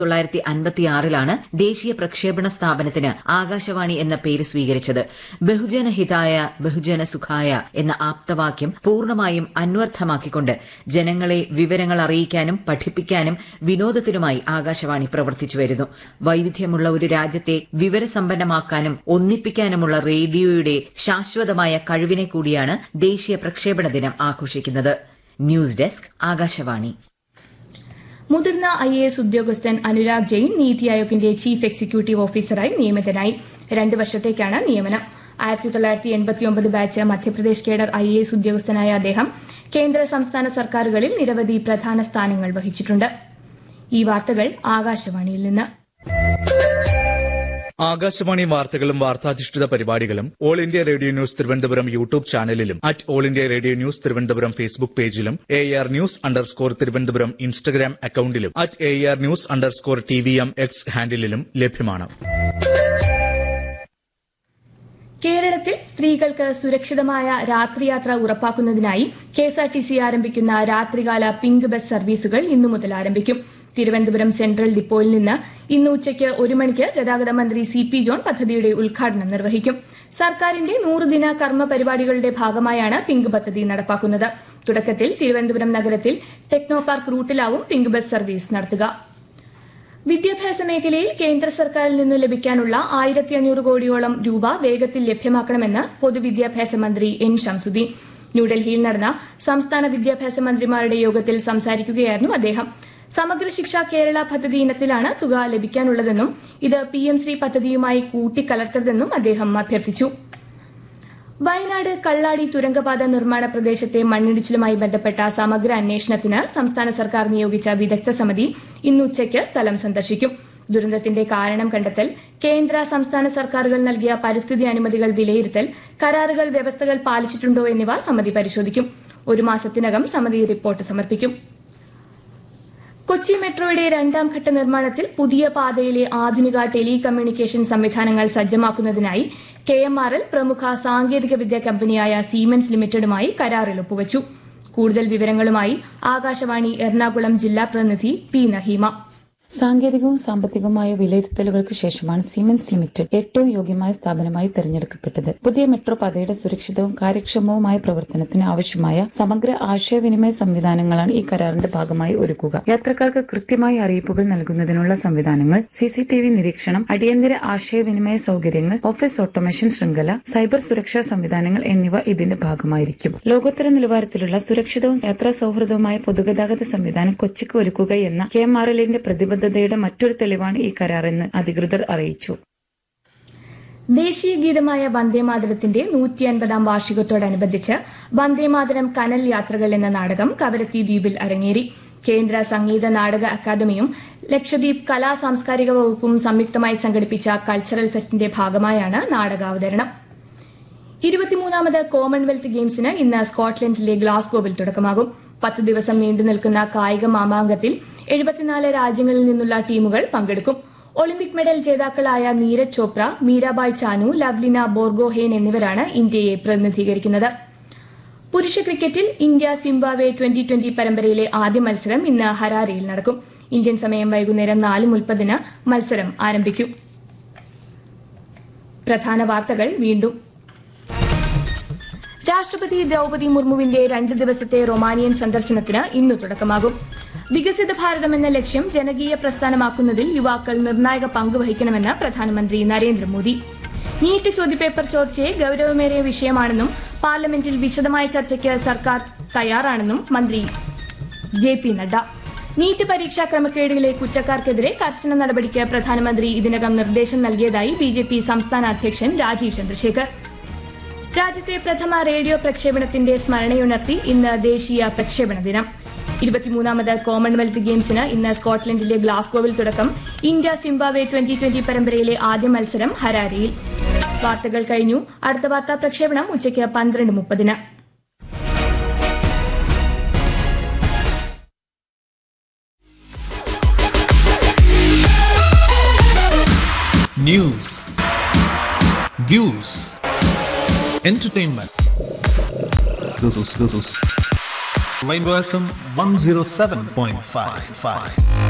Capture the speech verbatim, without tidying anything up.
തൊള്ളായിരത്തി അൻപത്തിയാറിലാണ് ദേശീയ പ്രക്ഷേപണ സ്ഥാപനത്തിന് ആകാശവാണി എന്ന പേര് സ്വീകരിച്ചത്. ബഹുജന ഹിതായ ബഹുജന സുഖായ എന്ന ആപ്തവാക്യം പൂർണ്ണമായും അന്വർത്ഥമാക്കിക്കൊണ്ട് ജനങ്ങളെ വിവരങ്ങൾ അറിയിക്കാനും പഠിപ്പിക്കാനും വിനോദത്തിനുമായി ആകാശവാണി പ്രവർത്തിച്ചുവരുന്നു. വൈവിധ്യമുള്ള ഒരു രാജ്യത്തെ വിവരസമ്പന്നമാക്കാനും ഒന്നിപ്പിക്കാനുമുള്ള റേഡിയോയുടെ ശാശ്വതമായ കഴിവിനെ കൂടിയാണ് ദേശീയ പ്രക്ഷേപണ ദിനം ആഘോഷിക്കുന്നത്. News desk, Akashvani. മുതിർന്ന ഐ എ എസ് ഉദ്യോഗസ്ഥൻ അനുരാഗ് ജെയിൻ നീതി ആയോഗിന്റെ ചീഫ് എക്സിക്യൂട്ടീവ് ഓഫീസറായി നിയമിതനായി. രണ്ട് വർഷത്തേക്കാണ് നിയമനം. ആയിരത്തി തൊള്ളായിരത്തി എൺപത്തിയൊമ്പത് batch Madhya Pradesh cadre I A S ഉദ്യോഗസ്ഥനായ അദ്ദേഹം കേന്ദ്ര സംസ്ഥാന സർക്കാരുകളിൽ നിരവധി പ്രധാന സ്ഥാനങ്ങൾ വഹിച്ചിട്ടുണ്ട്. ഈ വാർത്തകൾ ആകാശവാണിയിൽ നിന്ന്. ആകാശവാണി വാർത്തകളും വാർത്താധിഷ്ഠിത പരിപാടികളും all India radio news Thiruvananthapuram YouTube ചാനലിലും at all India radio news Thiruvananthapuram Facebook പേജിലും A R news underscore Thiruvananthapuram Instagram അക്കൌണ്ടിലും at A R news underscore T V M X ഹാൻഡിലും ലഭ്യമാണ്. കേരളത്തിൽ സ്ത്രീകൾക്ക് സുരക്ഷിതമായ രാത്രിയാത്ര ഉറപ്പാക്കുന്നതിനായി കെഎസ്ആർടിസി ആരംഭിക്കുന്ന രാത്രികാല പിങ്ക് ബസ് സർവീസുകൾ ഇന്നു മുതൽ ആരംഭിക്കും. തിരുവനന്തപുരം സെൻട്രൽ ഡിപ്പോയിൽ നിന്ന് ഇന്ന് ഉച്ചയ്ക്ക് ഒരു മണിക്ക് ഗതാഗത മന്ത്രി സി പി ജോൺ പദ്ധതിയുടെ ഉദ്ഘാടനം നിർവഹിക്കും. സർക്കാരിന്റെ നൂറുദിന കർമ്മ പരിപാടികളുടെ ഭാഗമായാണ് പിങ്ക് പദ്ധതി നടപ്പാക്കുന്നത്. തുടക്കത്തിൽ തിരുവനന്തപുരം നഗരത്തിൽ techno park റൂട്ടിലാവും pink bus service നടത്തുക. വിദ്യാഭ്യാസ മേഖലയിൽ കേന്ദ്ര സർക്കാരിൽ നിന്ന് ലഭിക്കാനുള്ള ആയിരത്തി അഞ്ഞൂറ് കോടിയോളം രൂപ വേഗത്തിൽ ലഭ്യമാക്കണമെന്ന് പൊതുവിദ്യാഭ്യാസ മന്ത്രി എൻ ശംസുദ്ദീൻ. ന്യൂഡൽഹിയിൽ നടന്ന സംസ്ഥാന വിദ്യാഭ്യാസ മന്ത്രിമാരുടെ യോഗത്തിൽ സംസാരിക്കുകയായിരുന്നു അദ്ദേഹം. സമഗ്ര ശിക്ഷ കേരള പദ്ധതി ഇനത്തിലാണ് തുക ലഭിക്കാനുള്ളതെന്നും ഇത് പി എം ശ്രീ പദ്ധതിയുമായി കൂട്ടിക്കലർത്തരുതെന്നും അദ്ദേഹം അഭ്യർത്ഥിച്ചു. വയനാട് കള്ളാടി തുരങ്കപാത നിർമ്മാണ പ്രദേശത്തെ മണ്ണിടിച്ചിലുമായി ബന്ധപ്പെട്ട സമഗ്ര അന്വേഷണത്തിന് സംസ്ഥാന സർക്കാർ നിയോഗിച്ച വിദഗ്ധ സമിതി ഇന്ന് ഉച്ചയ്ക്ക് സ്ഥലം സന്ദർശിക്കും. ദുരന്തത്തിന്റെ കാരണം കണ്ടെത്തൽ, കേന്ദ്ര സംസ്ഥാന സർക്കാരുകൾ നൽകിയ പരിസ്ഥിതി അനുമതികൾ വിലയിരുത്തൽ, കരാറുകൾ വ്യവസ്ഥകൾ പാലിച്ചിട്ടുണ്ടോ എന്നിവ സമിതി പരിശോധിക്കും. ഒരു മാസത്തിനകം സമിതി റിപ്പോർട്ട് സമർപ്പിക്കും. കൊച്ചി മെട്രോയുടെ രണ്ടാം ഘട്ട നിർമ്മാണത്തിൽ പുതിയ പാതയിലെ ആധുനിക ടെലി കമ്മ്യൂണിക്കേഷൻ സംവിധാനങ്ങൾ സജ്ജമാക്കുന്നതിനായി കെ എം ആർ എൽ പ്രമുഖ സാങ്കേതിക വിദ്യാ കമ്പനിയായ സീമെൻസ് ലിമിറ്റഡുമായി കരാറിൽ ഒപ്പുവച്ചു. കൂടുതൽ വിവരങ്ങളുമായി ആകാശവാണി എറണാകുളം ജില്ലാ പ്രതിനിധി പി നഹീമ. സാങ്കേതികവും സാമ്പത്തികവുമായ വിലയിരുത്തലുകൾക്ക് ശേഷമാണ് സീമെൻസ് ലിമിറ്റഡ് ഏറ്റവും യോഗ്യമായ സ്ഥാപനമായി തെരഞ്ഞെടുക്കപ്പെട്ടത്. പുതിയ മെട്രോ പാതയുടെ സുരക്ഷിതവും കാര്യക്ഷമവുമായ പ്രവർത്തനത്തിന് ആവശ്യമായ സമഗ്ര ആശയവിനിമയ സംവിധാനങ്ങളാണ് ഈ കരാറിന്റെ ഭാഗമായി ഒരുക്കുക. യാത്രക്കാർക്ക് കൃത്യമായി അറിയിപ്പുകൾ നൽകുന്നതിനുള്ള സംവിധാനങ്ങൾ, സി സി ടി വി നിരീക്ഷണം, അടിയന്തര ആശയവിനിമയ സൌകര്യങ്ങൾ, ഓഫീസ് ഓട്ടോമേഷൻ ശൃംഖല, സൈബർ സുരക്ഷാ സംവിധാനങ്ങൾ എന്നിവ ഇതിന്റെ ഭാഗമായിരിക്കും. ലോകോത്തര നിലവാരത്തിലുള്ള സുരക്ഷിതവും യാത്രാ സൌഹൃദവുമായ പൊതുഗതാഗത സംവിധാനം കൊച്ചിക്ക് ഒരുക്കുക എന്ന കെ എം ആർ എല്ലിന്റെ പ്രതിബദ്ധത യുടെ മറ്റൊരു തെളിവാണ് ഈ കരാറെന്ന് അധികൃതർ അറിയിച്ചു. ദേശീയ ഗീതമായ വന്ദേമാതരത്തിന്റെ നൂറ്റി അൻപതാം വാർഷികത്തോടനുബന്ധിച്ച് വന്ദേമാതരം കനൽ യാത്രകൾ എന്ന നാടകം കവരത്തി ദ്വീപിൽ അരങ്ങേറി. കേന്ദ്ര സംഗീത നാടക അക്കാദമിയും ലക്ഷദ്വീപ് കലാ സാംസ്കാരിക വകുപ്പും സംയുക്തമായി സംഘടിപ്പിച്ച കൾച്ചറൽ ഫെസ്റ്റിന്റെ ഭാഗമായാണ് നാടകാവതരണം. ഇരുപത്തിമൂന്നാമത് കോമൺവെൽത്ത് ഗെയിംസിന് ഇന്ന് സ്കോട്ട്ലൻഡിലെ ഗ്ലാസ്ഗോവിൽ തുടക്കമാകും. പത്തു ദിവസം നീണ്ടുനിൽക്കുന്ന കായിക മാമാങ്കത്തിൽ എഴുപത്തിനാല് രാജ്യങ്ങളിൽ നിന്നുള്ള ടീമുകൾ പങ്കെടുക്കും. ഒളിമ്പിക് മെഡൽ ജേതാക്കളായ നീരജ് ചോപ്ര, മീരാബായ് ചാനു, ലവ്ലിന ബോർഗോഹെയ്ൻ എന്നിവരാണ് ഇന്ത്യയെ പ്രതിനിധീകരിക്കുന്നത്. പുരുഷ ക്രിക്കറ്റിൽ ഇന്ത്യ സിംബാബ്വെ ട്വന്റി ട്വന്റി പരമ്പരയിലെ ആദ്യ മത്സരം ഇന്ന് ഹരാരയിൽ നടക്കും. ഇന്ത്യൻ സമയം വൈകുന്നേരം നാല് മുപ്പതിന് മത്സരം ആരംഭിക്കും. പ്രധാന വാർത്തകൾ വീണ്ടും. രാഷ്ട്രപതി ദ്രൌപതി മുർമുവിന്റെ രണ്ട് ദിവസത്തെ റൊമാനിയൻ സന്ദർശനത്തിന് ഇന്ന് തുടക്കമാകും. വികസിത ഭാരതം എന്ന ലക്ഷ്യം ജനകീയ പ്രസ്ഥാനമാക്കുന്നതിൽ യുവാക്കൾ നിർണായക പങ്ക് വഹിക്കണമെന്ന് പ്രധാനമന്ത്രി നരേന്ദ്രമോദി. നീറ്റ് ചോദ്യപേപ്പർ ചോർച്ചയെ ഗൌരവമേറിയ വിഷയമാണെന്നും പാർലമെന്റിൽ വിശദമായ ചർച്ചയ്ക്ക് സർക്കാർ തയ്യാറാണെന്നും മന്ത്രി ജെ പി നഡ്ഡ. നീറ്റ് പരീക്ഷാ ക്രമക്കേടുകളിലെ കുറ്റക്കാർക്കെതിരെ കർശന നടപടിക്ക് പ്രധാനമന്ത്രി ഇതിനകം നിർദ്ദേശം നൽകിയതായി ബി ജെ പി സംസ്ഥാന അധ്യക്ഷൻ രാജീവ് ചന്ദ്രശേഖർ. രാജ്യത്തെ പ്രഥമ റേഡിയോ പ്രക്ഷേപണത്തിന്റെ സ്മരണയുണർത്തി ഇന്ന് ദേശീയ പ്രക്ഷേപണ ദിനം. ഇരുപത്തിമൂന്നാമത് കോമൺവെൽത്ത് ഗെയിംസിന് ഇന്ന് സ്കോട്ട്ലൻഡിലെ ഗ്ലാസ്ഗോവിൽ തുടക്കം. ഇന്ത്യ സിംബാബ്വെ ട്വന്റി ട്വന്റി പരമ്പരയിലെ ആദ്യ മത്സരം ഹരാരയിൽ. വാർത്തകൾ കഴിഞ്ഞു. അടുത്ത വാർത്താ പ്രക്ഷേപണം ഉച്ചയ്ക്ക് പന്ത്രണ്ട് മുപ്പതിന്. News, views, entertainment. This is this is Rainbow F M one oh seven point five.